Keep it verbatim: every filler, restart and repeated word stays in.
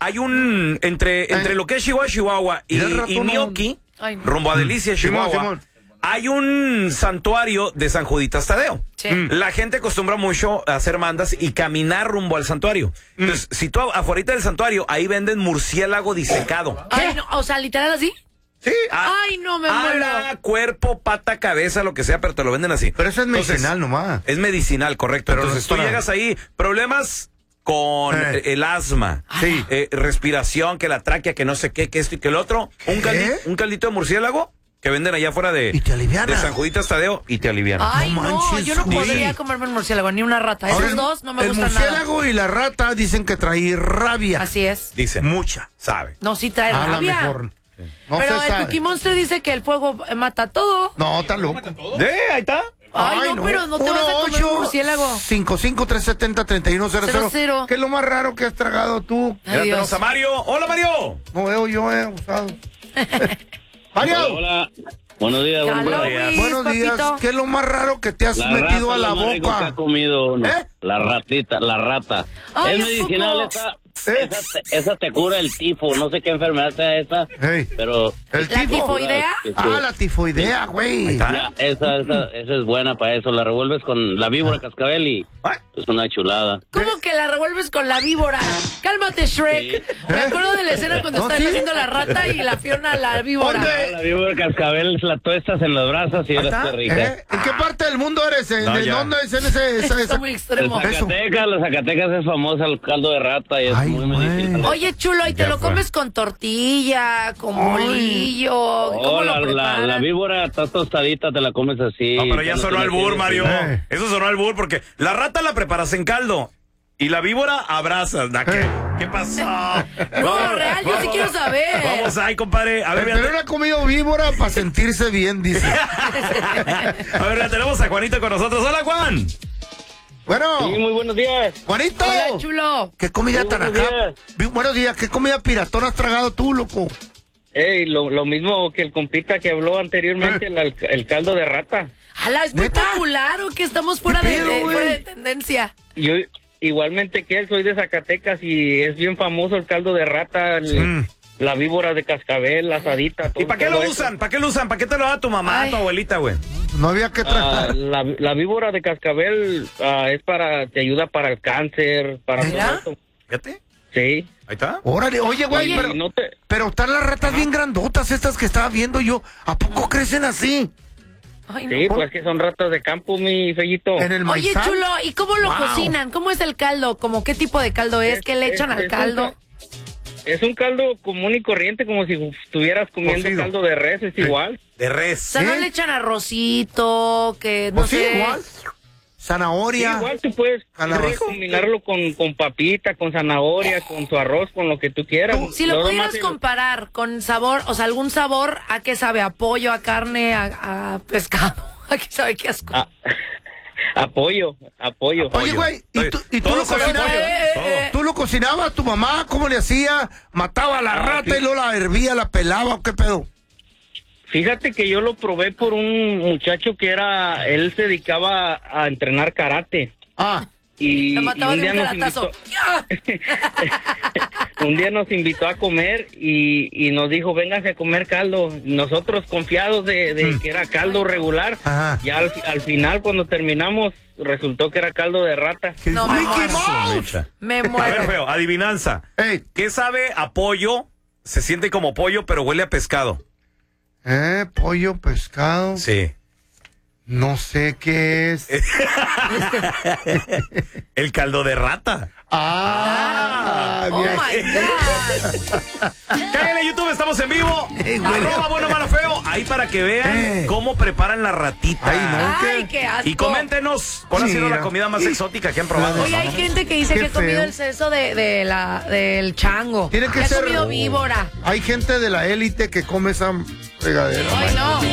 hay un, entre, entre lo que es Chihuahua, Chihuahua y, y Mioki, no. rumbo a Delicia, Chihuahua, Simón, Simón. hay un santuario de San Juditas Tadeo. Sí. La gente acostumbra mucho a hacer mandas y caminar rumbo al santuario. Mm. Entonces, si tú afuera del santuario, ahí venden murciélago disecado. Ay, no, o sea, literal así. Sí. A, Ay, no me muero. Ala, cuerpo, pata, cabeza, lo que sea, pero te lo venden así. Pero eso es medicinal. Entonces, nomás. Es medicinal, correcto. Pero Entonces tú para... llegas ahí, problemas con eh. el asma, sí. eh, respiración, que la tráquea, que no sé qué, que esto y que el otro. Un, caldi, un caldito de murciélago que venden allá afuera de, de San Juditas Tadeo y te aliviana. Ay, no, manches, yo no podría sí. comerme el murciélago, ni una rata. Esos Ahora, dos no me gustan nada. El murciélago y la rata dicen que trae rabia. Así es. Dicen. Mucha. Sabe. No, sí trae a rabia. La mejor. No Pero el Cookie Monster dice que el fuego mata todo. No, está loco. ¿De? Ahí está. Ay, Ay no, no, pero no te vas a comer un murciélago. cinco cinco tres siete cero tres uno cero cero. ¿Qué es lo más raro que has tragado tú? Mira, tenemos a Mario. Hola, Mario. No veo yo, eh, usado. Mario. Hola, hola. Buenos días, buenos Hello, días. Luis, buenos días. papito. ¿Qué es lo más raro que te has la metido rata, a la lo más rico boca? Que ha comido uno. ¿Eh? La ratita, la rata. Ay, es medicinal esa. ¿Eh? Esa, te, esa te cura el tifo, no sé qué enfermedad sea esa, hey. pero... ¿El ¿La tifo? tifoidea? Ah, la tifoidea, güey. Ya, esa, esa, esa es buena para eso, la revuelves con la víbora cascabel y es una chulada. ¿Cómo que la revuelves con la víbora? Cálmate, Shrek. Sí. Me acuerdo de la escena cuando ¿No, están sí? haciendo la rata y la Fiona la víbora. No, la víbora cascabel la tuestas en los brazos y eres rica. ¿Eh? ¿En qué parte del mundo eres? ¿En no, dónde es en ese? Esa, esa? Está muy extremo. Los Zacatecas, los Zacatecas es famosa el caldo de rata y es Ay, muy medicinal. Oye, chulo, ¿y te ya lo fue. comes con tortilla, con molillo? Oh, ¿Cómo la, lo la, la víbora está tostadita, te la comes así. No, pero ya sonó albur, Mario. Eh. Eso sonó albur porque la rata la preparas en caldo y la víbora abrazas. ¿Qué, eh. ¿Qué pasó? No, vamos, real, yo vamos, sí quiero saber. Vamos ahí, compadre. A ver, pero él ha comido víbora para sentirse bien, dice. A ver, ya tenemos a Juanito con nosotros. Hola, Juan. Bueno. Sí, muy buenos días. Juanito. Hola, chulo. ¿Qué comida muy tan buenos acá? Días. Buenos días. ¿Qué comida piratona has tragado tú, loco? Ey, lo, lo mismo que el compita que habló anteriormente, ¿Eh? el, el caldo de rata. ¡Hala, espectacular! ¿O que estamos fuera de, pedo, de, fuera de tendencia? Yo, igualmente que él, soy de Zacatecas y es bien famoso el caldo de rata, el, mm. la víbora de cascabel, la asadita. Todo, ¿Y para qué lo usan? ¿Para qué lo usan? ¿Para qué te lo da tu mamá, Ay. tu abuelita, güey? No había que tratar. Uh, la, la víbora de cascabel uh, es para, te ayuda para el cáncer, para ¿Mira? todo eso. ¿Fíjate? Sí. Ahí está. Órale, oye, güey, Oye, pero, no te... pero están las ratas bien grandotas estas que estaba viendo yo. ¿A poco crecen así? Ay, no. Sí, pues que son ratas de campo, mi fellito. En el Oye, maizal. chulo, ¿y cómo lo wow. cocinan? ¿Cómo es el caldo? ¿Cómo qué tipo de caldo es? ¿Qué le echan es, al es caldo? Un, es un caldo común y corriente, como si estuvieras comiendo Cocido. caldo de res, es sí. igual. De res. O sea, ¿no ¿Eh? le echan arrocito, que no pues sé? Sí, igual. Zanahoria. Sí, igual tú puedes combinarlo con, con papita, con zanahoria, con tu arroz, con lo que tú quieras. Si lo, lo pudieras comparar con sabor, o sea, algún sabor, ¿a qué sabe? ¿A pollo, a carne, a, a pescado? ¿A qué sabe? ¿Qué asco? A, apoyo, apoyo. Oye, güey, ¿y tú, y tú lo cocinabas? Eh, eh, ¿Tú lo cocinabas? ¿Tu mamá cómo le hacía? ¿Mataba a la ah, rata sí. y luego la hervía, la pelaba o qué pedo? Fíjate que yo lo probé por un muchacho que era, él se dedicaba a entrenar karate. Ah. Y, y un día un nos invitó, un día nos invitó a comer y, y nos dijo, vénganse a comer caldo. Nosotros confiados de, de mm. que era caldo regular. Ajá. Ya al, al final cuando terminamos resultó que era caldo de rata. No, me muero. Me muero. A ver, feo, adivinanza. Hey. ¿Qué sabe a pollo? Se siente como pollo, pero huele a pescado. Eh, pollo, pescado. Sí. No sé qué es. El caldo de rata. Ah, ah oh my God. Cállale, YouTube, estamos en vivo. Eh, Arroba bueno, malo, feo. Ahí para que vean eh. cómo preparan la ratita. Ay, no, Ay, qué asco. Y coméntenos cuál sí, ha sido la comida más exótica que han probado. Oye, hay gente que dice qué que ha comido el seso de, de la, del chango. Tiene que, que ha ser. comido víbora. Hay gente de la élite que come esa fregadera. Ay, no.